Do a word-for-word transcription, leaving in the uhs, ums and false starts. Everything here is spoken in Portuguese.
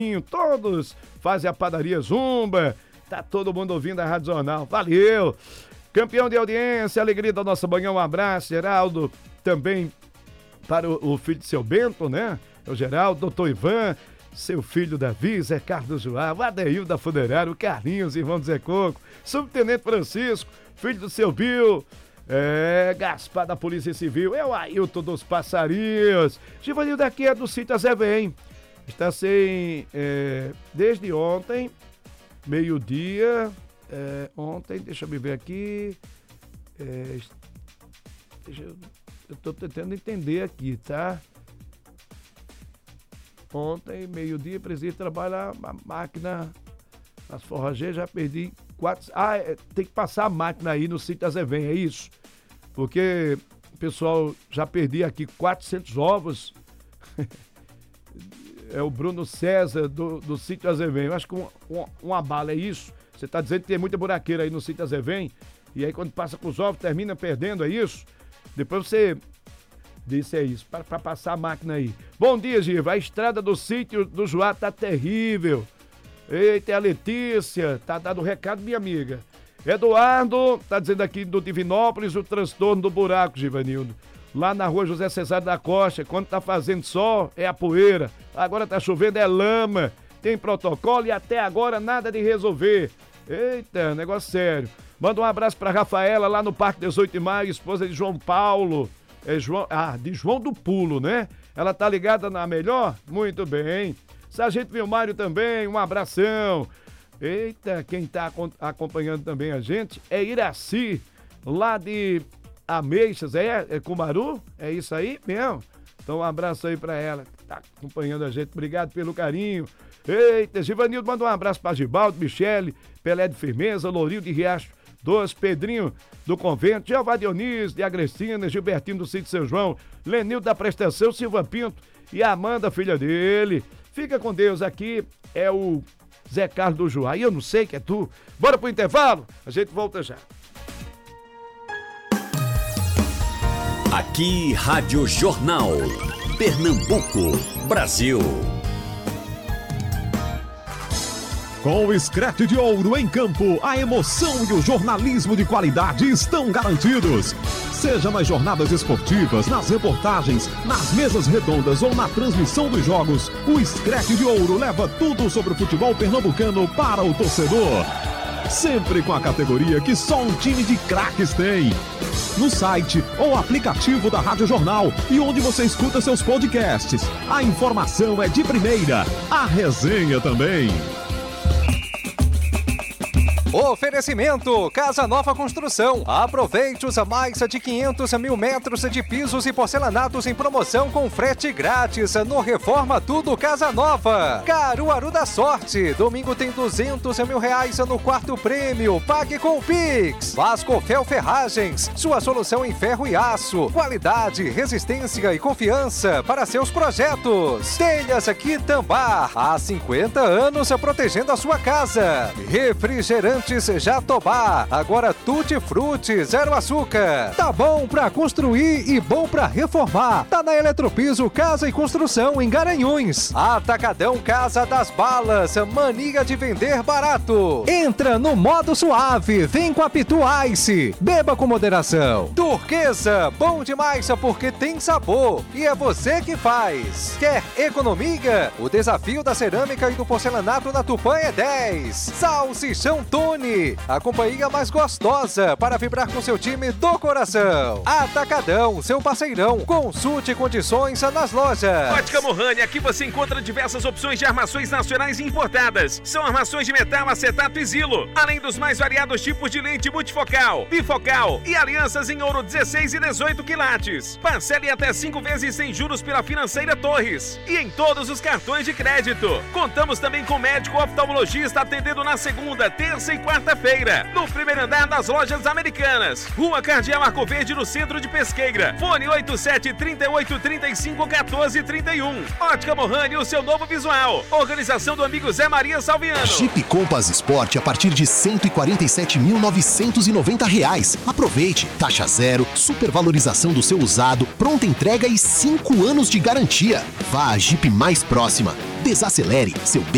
Todos fazem a padaria Zumba. Tá todo mundo ouvindo a Rádio Jornal. Valeu! Campeão de audiência, alegria da nossa manhã. Um abraço, Geraldo. Também para o, o filho de seu Bento, né? O Geraldo, doutor Ivan, seu filho Davi, Zé Carlos Joá, o Adeil da Funerária, o Carlinhos, irmão do Zé Coco, subtenente Francisco, filho do seu Bill, é, Gaspar da Polícia Civil, é o Ailton dos Passarinhos. Givanildo daqui é do sítio Azevém. Está sem, é, desde ontem, meio-dia, é, ontem, deixa eu me ver aqui, é, deixa eu, eu tô tentando entender aqui, tá? Ontem, meio-dia, preciso trabalhar a máquina, as forrageiras, já perdi quatro, ah, é, tem que passar a máquina aí no sítio Azevém, é isso? Porque, pessoal, já perdi aqui quatrocentos ovos. É o Bruno César do, do sítio Azevém. Eu acho que um, um, uma bala é isso. Você está dizendo que tem muita buraqueira aí no sítio Azevém. E aí quando passa com os ovos, termina perdendo, é isso? Depois você disse é isso, para passar a máquina aí. Bom dia, Giva. A estrada do sítio do Joá tá terrível. Eita, é a Letícia. Tá dado o recado, minha amiga. Eduardo, tá dizendo aqui do Divinópolis o transtorno do buraco, Givanildo. Lá na rua José Cesário da Costa, quando tá fazendo sol, é a poeira. Agora tá chovendo, é lama. Tem protocolo e até agora nada de resolver. Eita, negócio sério. Manda um abraço pra Rafaela lá no Parque dezoito de maio, esposa de João Paulo. É João, ah, de João do Pulo, né? Ela tá ligada na melhor? Muito bem. Sargento Vilmário também, um abração. Eita, quem tá acompanhando também a gente é Iraci, lá de Ameixas, é, é Cumaru? É isso aí mesmo? Então um abraço aí pra ela, que tá acompanhando a gente. Obrigado pelo carinho. Eita, Givanildo, manda um abraço pra Gibaldo, Michele, Pelé de Firmeza, Lourinho de Riacho Doce, Pedrinho do Convento, Jeová Dionísio de Agrestina, Gilbertino do Sítio São João, Lenildo da Prestação, Silva Pinto e a Amanda, filha dele. Fica com Deus, aqui é o Zé Carlos do Joá. E eu não sei que é tu. Bora pro intervalo? A gente volta já. Aqui, Rádio Jornal, Pernambuco, Brasil. Com o Screte de Ouro em campo, a emoção e o jornalismo de qualidade estão garantidos. Seja nas jornadas esportivas, nas reportagens, nas mesas redondas ou na transmissão dos jogos, o Screte de Ouro leva tudo sobre o futebol pernambucano para o torcedor. Sempre com a categoria que só um time de craques tem. No site ou aplicativo da Rádio Jornal e onde você escuta seus podcasts. A informação é de primeira, a resenha também. Oferecimento Casa Nova Construção. Aproveite os mais de quinhentos mil metros de pisos e porcelanatos em promoção com frete grátis no Reforma Tudo Casa Nova. Caruaru da Sorte. Domingo tem duzentos mil reais no quarto prêmio. Pague com o Pix. Vasco Fel Ferragens. Sua solução em ferro e aço. Qualidade, resistência e confiança para seus projetos. Telhas Quitambá. Há cinquenta anos protegendo a sua casa. Refrigerante Jatobá, agora Tutti Frutti, zero açúcar. Tá bom pra construir e bom pra reformar. Tá na Eletropiso Casa e Construção em Garanhuns. Atacadão Casa das Balas, mania de vender barato. Entra no modo suave, vem com a Pitu Ice. Beba com moderação. Turquesa, bom demais porque tem sabor e é você que faz. Quer economia? O desafio da cerâmica e do porcelanato na Tupã é dez. Salsichão Tony, a companhia mais gostosa para vibrar com seu time do coração. Atacadão, seu parceirão. Consulte condições nas lojas. Ótica Morrani, aqui você encontra diversas opções de armações nacionais e importadas. São armações de metal, acetato e zilo, além dos mais variados tipos de lente multifocal, bifocal e alianças em ouro dezesseis e dezoito quilates. Parcele até cinco vezes sem juros pela Financeira Torres e em todos os cartões de crédito. Contamos também com médico oftalmologista atendendo na segunda, terça e quarta-feira, no primeiro andar das Lojas Americanas, Rua Cardeal Arco Verde, no centro de Pesqueira. Fone oito sete, trinta e oito, trinta e cinco, quatorze, trinta e um. Ótica Morrani, o seu novo visual. Organização do amigo Zé Maria Salviano. Jeep Compass Sport a partir de cento e quarenta e sete mil novecentos e noventa reais. Aproveite, taxa zero, supervalorização do seu usado, pronta entrega e cinco anos de garantia. Vá à Jeep mais próxima. Desacelere, seu bem